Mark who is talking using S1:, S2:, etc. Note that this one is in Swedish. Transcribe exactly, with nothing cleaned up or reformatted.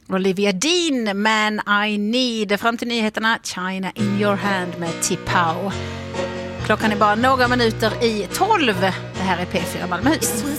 S1: Olivia Dean, Man I Need. Fram till nyheterna, China in your hand med Tipau. Klockan är bara några minuter i tolv. Det här är P fyra Malmöhus.